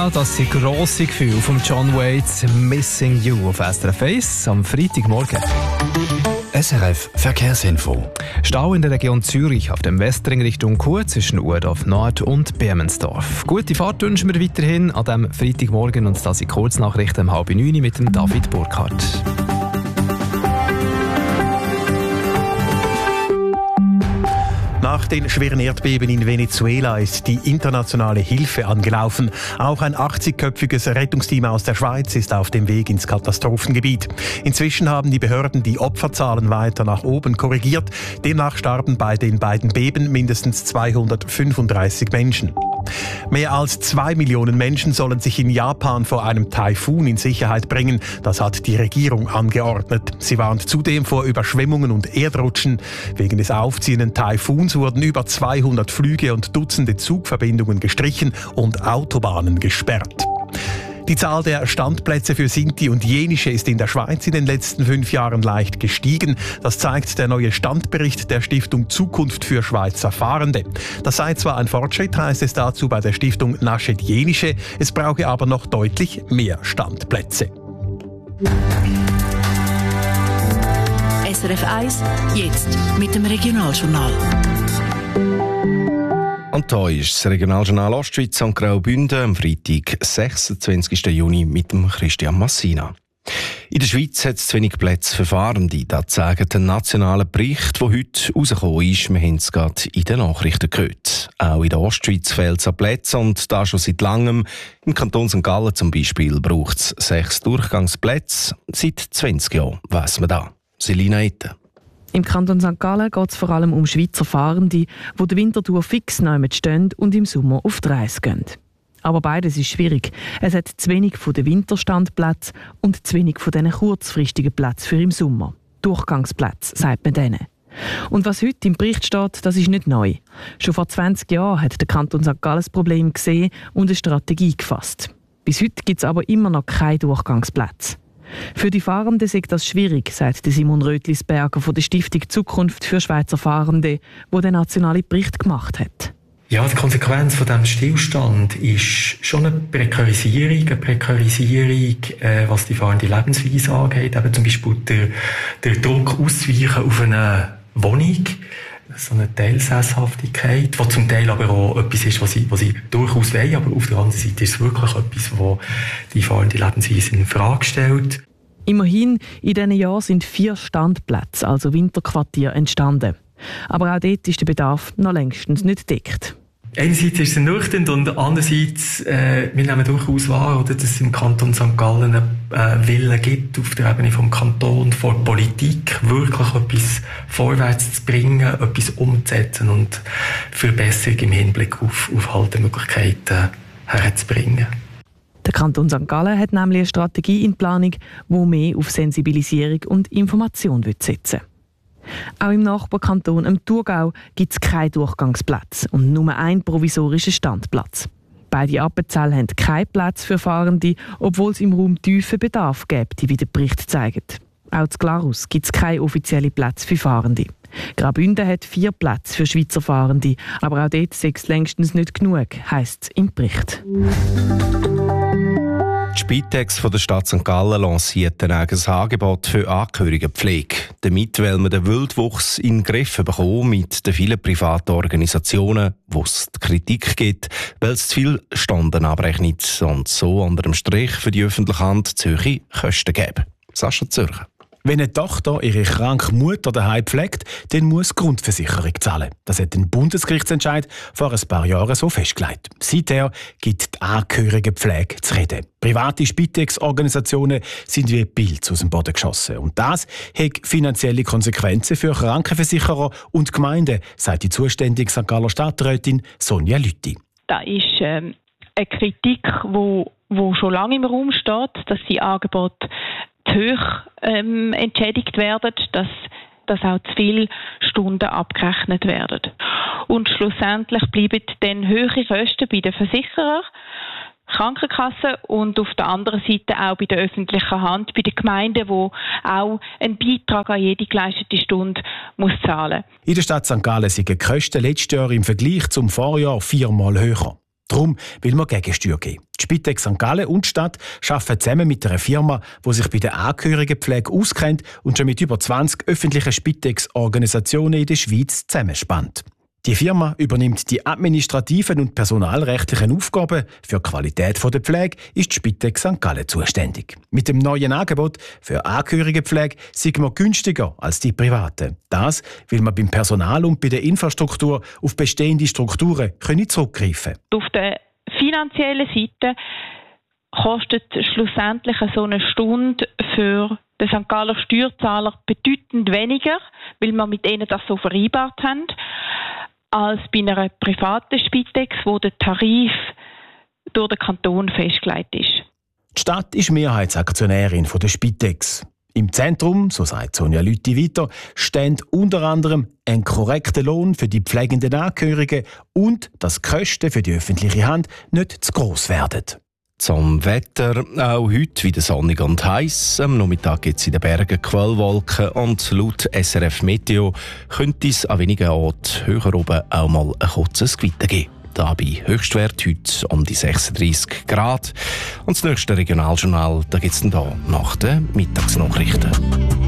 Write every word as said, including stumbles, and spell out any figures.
Ja, das sind grosse Gefühle von John Waits «Missing You» auf S R F eins am Freitagmorgen. S R F Verkehrsinfo. Stau in der Region Zürich auf dem Westring Richtung Chur zwischen Urdorf Nord und Bermensdorf. Gute Fahrt wünschen wir weiterhin an diesem Freitagmorgen und das sind Kurznachrichten um halb neun mit dem David Burkhardt. Nach den schweren Erdbeben in Venezuela ist die internationale Hilfe angelaufen. Auch ein achtzigköpfiges Rettungsteam aus der Schweiz ist auf dem Weg ins Katastrophengebiet. Inzwischen haben die Behörden die Opferzahlen weiter nach oben korrigiert. Demnach starben bei den beiden Beben mindestens zweihundertfünfunddreißig Menschen. Mehr als zwei Millionen Menschen sollen sich in Japan vor einem Taifun in Sicherheit bringen. Das hat die Regierung angeordnet. Sie warnt zudem vor Überschwemmungen und Erdrutschen. Wegen des aufziehenden Taifuns wurden über zweihundert Flüge und Dutzende Zugverbindungen gestrichen und Autobahnen gesperrt. Die Zahl der Standplätze für Sinti und Jenische ist in der Schweiz in den letzten fünf Jahren leicht gestiegen. Das zeigt der neue Standbericht der Stiftung Zukunft für Schweizer Fahrende. Das sei zwar ein Fortschritt, heißt es dazu bei der Stiftung Naschet Jenische, es brauche aber noch deutlich mehr Standplätze. S R F eins, jetzt mit dem Regionaljournal. Und hier ist das Regionaljournal Ostschweiz und Graubünden am Freitag, sechsundzwanzigsten Juni mit dem Christian Massina. In der Schweiz hat es zu wenig Plätze für Fahrende. Das zeigt ein nationaler Bericht, der heute rausgekommen ist. Wir haben es gerade in den Nachrichten gehört. Auch in der Ostschweiz fehlt es an Plätzen und da schon seit langem. Im Kanton Sankt Gallen zum Beispiel braucht es sechs Durchgangsplätze. Seit zwanzig Jahren weiss man da. Selina Etten. Im Kanton Sankt Gallen geht es vor allem um Schweizer Fahrende, die den Winter durch fix neu stehen und im Sommer auf die Reise gehen. Aber beides ist schwierig. Es hat zu wenig von den Winterstandplätzen und zu wenig von diesen kurzfristigen Plätzen für im Sommer. Durchgangsplätze, sagt man denen. Und was heute im Bericht steht, das ist nicht neu. Schon vor zwanzig Jahren hat der Kanton Sankt Gallen das Problem gesehen und eine Strategie gefasst. Bis heute gibt es aber immer noch keine Durchgangsplätze. Für die Fahrenden ist das schwierig, sagt Simon Rötlisberger von der Stiftung Zukunft für Schweizer Fahrende, die den nationalen Bericht gemacht hat. Ja, die Konsequenz von diesem Stillstand ist schon eine Prekarisierung, eine Prekarisierung, äh, was die fahrende Lebensweise angeht. Eben zum Beispiel der, der Druck ausweichen auf eine Wohnung, so eine Teilsesshaftigkeit, die zum Teil aber auch etwas ist, was sie, was sie durchaus wollen, aber auf der anderen Seite ist es wirklich etwas, was die fahrende Lebensweise in Frage stellt. Immerhin, in diesen Jahren sind vier Standplätze, also Winterquartiere, entstanden. Aber auch dort ist der Bedarf noch längstens nicht gedeckt. Einerseits ist es ernüchternd und andererseits, äh, wir nehmen durchaus wahr, oder, dass es im Kanton Sankt Gallen einen äh, Willen gibt, auf der Ebene vom Kanton, von der Politik, wirklich etwas vorwärts zu bringen, etwas umzusetzen und Verbesserung im Hinblick auf, auf Haltemöglichkeiten herzubringen. Der Kanton Sankt Gallen hat nämlich eine Strategie in Planung, die mehr auf Sensibilisierung und Information setzen will. Auch im Nachbarkanton, im Thurgau, gibt es keine Durchgangsplätze und nur einen provisorischen Standplatz. Beide Appenzell haben keinen Platz für Fahrende, obwohl es im Raum tiefen Bedarf gibt, wie der Bericht zeigt. Auch in Glarus gibt es keine offiziellen Plätze für Fahrende. Graubünden hat vier Plätze für Schweizer Fahrende, aber auch dort sei es längstens nicht genug, heisst es im Bericht. Die Spitex von der Stadt Sankt Gallen lanciert ein eigenes Angebot für Angehörigenpflege. Damit will man den Wildwuchs in den Griff bekommen mit den vielen privaten Organisationen, wo es Kritik gibt, weil es zu viele Stunden abrechnet und so unter dem Strich für die öffentliche Hand zu hohe Kosten geben. Sascha Zürcher. Wenn eine Tochter ihre kranke Mutter daheim pflegt, dann muss die Grundversicherung zahlen. Das hat ein Bundesgerichtsentscheid vor ein paar Jahren so festgelegt. Seither gibt die Angehörigenpflege zu reden. Private Spitex-Organisationen sind wie Pilze aus dem Boden geschossen. Und das hat finanzielle Konsequenzen für Krankenversicherer und Gemeinden, sagt die zuständige Sankt Galler Stadträtin Sonja Lüthi. Das ist ähm, eine Kritik, die wo, wo schon lange im Raum steht, dass die Angebote zu hoch ähm, entschädigt werden, dass, dass auch zu viele Stunden abgerechnet werden. Und schlussendlich bleiben dann höhere Kosten bei den Versicherern, Krankenkassen und auf der anderen Seite auch bei der öffentlichen Hand, bei den Gemeinden, die auch einen Beitrag an jede geleistete Stunde muss zahlen. In der Stadt Sankt Gallen sind die Kosten letztes Jahr im Vergleich zum Vorjahr viermal höher. Darum will man Gegensteuer geben. Die Spitex Sankt Gallen und die Stadt arbeiten zusammen mit einer Firma, die sich bei der Angehörigenpflege auskennt und schon mit über zwanzig öffentlichen Spitex-Organisationen in der Schweiz zusammenspannt. Die Firma übernimmt die administrativen und personalrechtlichen Aufgaben. Für die Qualität der Pflege ist die Spitex Sankt Gallen zuständig. Mit dem neuen Angebot für Angehörigenpflege sind wir günstiger als die Privaten. Das, weil man beim Personal und bei der Infrastruktur auf bestehende Strukturen können zurückgreifen können. Auf der finanziellen Seite kostet schlussendlich so eine Stunde für den Sankt Galler Steuerzahler bedeutend weniger, weil wir mit ihnen das so vereinbart haben, als bei einer privaten Spitex, wo der Tarif durch den Kanton festgelegt ist. Die Stadt ist Mehrheitsaktionärin der Spitex. Im Zentrum, so sagt Sonja Lüthi weiter, steht unter anderem ein korrekter Lohn für die pflegenden Angehörigen und dass die Kosten für die öffentliche Hand nicht zu gross werden. Zum Wetter, auch heute wieder sonnig und heiß. Am Nachmittag gibt es in den Bergen Quellwolken und laut S R F Meteo könnte es an wenigen Orten höher oben auch mal ein kurzes Gewitter geben. Da bei Höchstwert heute um die sechsunddreissig Grad. Und das nächste Regionaljournal gibt es dann hier nach den Mittagsnachrichten.